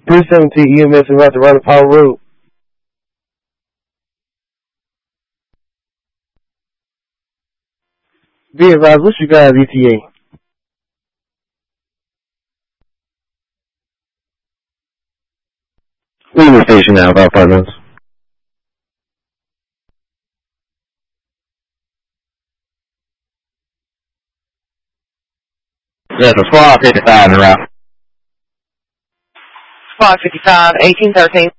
317 EMS about to run a power road. Be advised, what's your guys' ETA? Leaving the station now, about 5 minutes. There's a squad 55 in the route. Squad 55, 1813.